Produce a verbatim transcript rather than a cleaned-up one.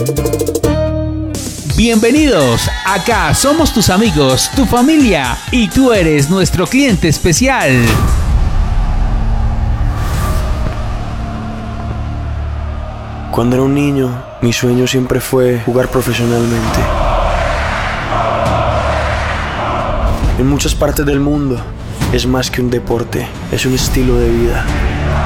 Bienvenidos, acá somos tus amigos, tu familia y tú eres nuestro cliente especial. Cuando era un niño, mi sueño siempre fue jugar profesionalmente. En muchas partes del mundo es más que un deporte, es un estilo de vida.